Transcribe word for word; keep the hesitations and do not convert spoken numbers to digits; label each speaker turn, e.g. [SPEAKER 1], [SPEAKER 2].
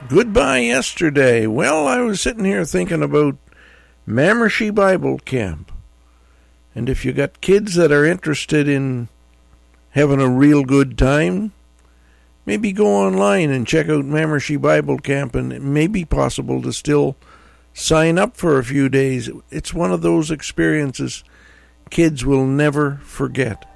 [SPEAKER 1] Goodbye yesterday. Well, I was sitting here thinking about Mamershey Bible Camp. And if you got kids that are interested in having a real good time, maybe go online and check out Mamershey Bible Camp, and it may be possible to still sign up for a few days. It's one of those experiences kids will never forget.